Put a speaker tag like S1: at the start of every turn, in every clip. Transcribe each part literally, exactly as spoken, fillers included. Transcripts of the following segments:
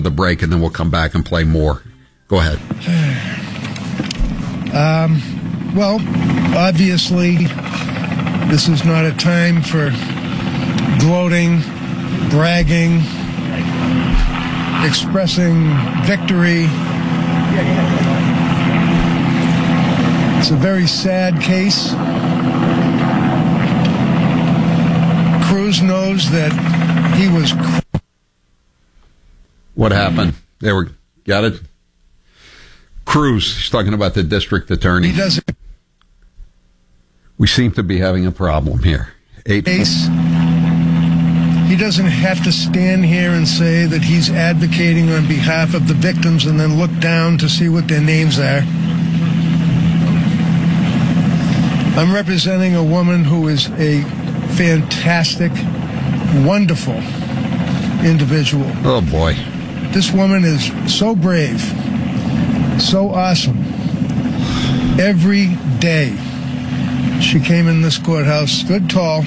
S1: the break, and then we'll come back and play more. Go ahead.
S2: Um, well, obviously, this is not a time for gloating, bragging, expressing victory. It's a very sad case. Cruz knows that he was...
S1: What happened? They were... Got it? Cruz, he's talking about the district attorney.
S2: He doesn't...
S1: We seem to be having a problem here. Eight...
S2: Case. He doesn't have to stand here and say that he's advocating on behalf of the victims and then look down to see what their names are. I'm representing a woman who is a fantastic, wonderful individual.
S1: Oh, boy.
S2: This woman is so brave, so awesome. Every day she came in this courthouse, stood tall.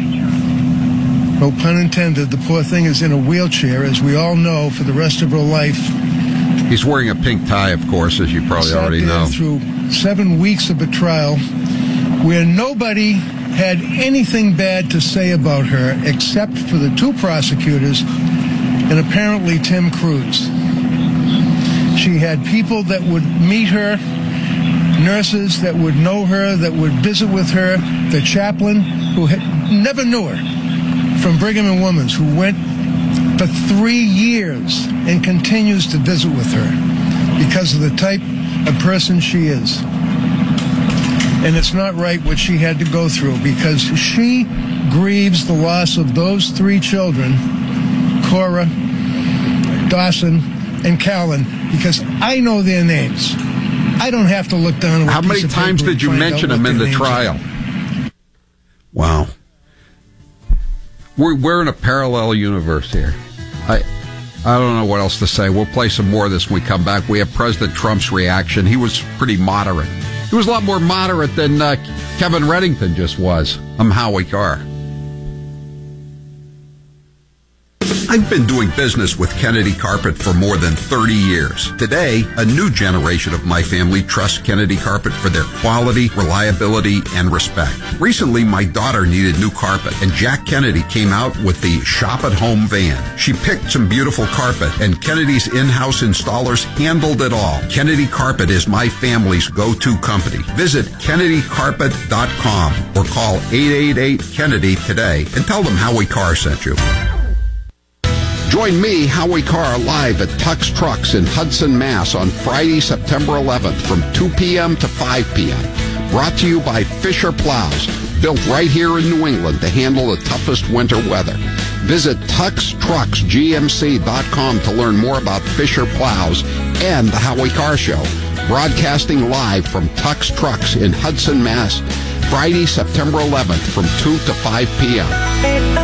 S2: No pun intended, the poor thing is in a wheelchair, as we all know, for the rest of her life.
S1: He's wearing a pink tie, of course, as you probably already know.
S2: Through seven weeks of a trial where nobody had anything bad to say about her except for the two prosecutors and apparently Tim Cruz. She had people that would meet her, nurses that would know her, that would visit with her, the chaplain who had, never knew her, from Brigham and Women's, who went for three years and continues to visit with her because of the type of person she is. And it's not right what she had to go through, because she grieves the loss of those three children, Cora, Dawson, and Callan, because I know their names. I don't have to look down at
S1: How many times did you mention them in the trial? Are. Wow. We're, we're in a parallel universe here. I I don't know what else to say. We'll play some more of this when we come back. We have President Trump's reaction. He was pretty moderate. He was a lot more moderate than uh, Kevin Reddington just was. I'm Howie Carr. I've been doing business with Kennedy Carpet for more than thirty years. Today, a new generation of my family trusts Kennedy Carpet for their quality, reliability, and respect. Recently, my daughter needed new carpet, and Jack Kennedy came out with the Shop at Home van. She picked some beautiful carpet, and Kennedy's in-house installers handled it all. Kennedy Carpet is my family's go-to company. Visit Kennedy Carpet dot com or call eight eight eight Kennedy today and tell them Howie Carr sent you. Join me, Howie Carr, live at Tux Trucks in Hudson, Mass. on Friday, September eleventh from two p.m. to five p.m. Brought to you by Fisher Plows, built right here in New England to handle the toughest winter weather. Visit Tux Trucks G M C dot com to learn more about Fisher Plows and the Howie Carr Show. Broadcasting live from Tux Trucks in Hudson, Mass. Friday, September eleventh from two to five p.m.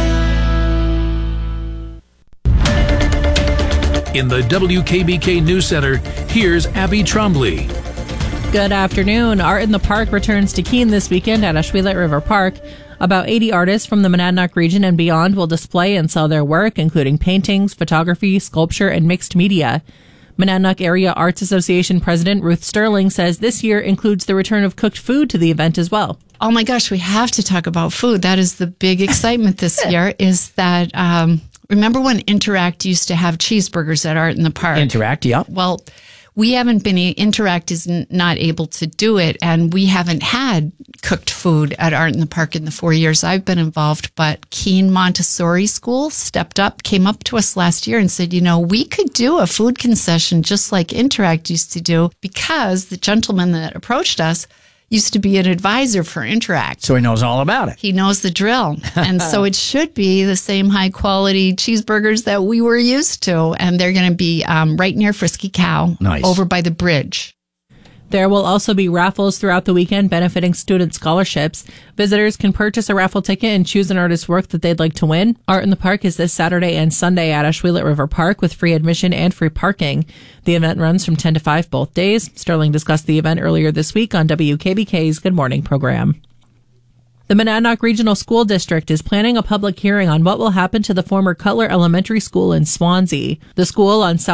S3: In the W K B K News Center, here's Abby Trombley.
S4: Good afternoon. Art in the Park returns to Keene this weekend at Ashwellet River Park. About eighty artists from the Monadnock region and beyond will display and sell their work, including paintings, photography, sculpture, and mixed media. Monadnock Area Arts Association President Ruth Sterling says this year includes the return of cooked food to the event as well.
S5: Oh my gosh, we have to talk about food. That is the big excitement this year, is that... Um, Remember when Interact used to have cheeseburgers at Art in the Park?
S6: Interact, yeah.
S5: Well, we haven't been, Interact is n- not able to do it, and we haven't had cooked food at Art in the Park in the four years I've been involved, but Keene Montessori School stepped up, came up to us last year and said, you know, we could do a food concession just like Interact used to do, because the gentleman that approached us used to be an advisor for Interact.
S6: So he knows all about it.
S5: He knows the drill. And so it should be the same high quality cheeseburgers that we were used to. And they're going to be um, right near Frisky Cow,
S6: nice.
S5: Over by the bridge.
S4: There will also be raffles throughout the weekend benefiting student scholarships. Visitors can purchase a raffle ticket and choose an artist's work that they'd like to win. Art in the Park is this Saturday and Sunday at Ashwellet River Park with free admission and free parking. The event runs from ten to five both days. Sterling discussed the event earlier this week on W K B K's Good Morning program. The Monadnock Regional School District is planning a public hearing on what will happen to the former Cutler Elementary School in Swansea. The school on South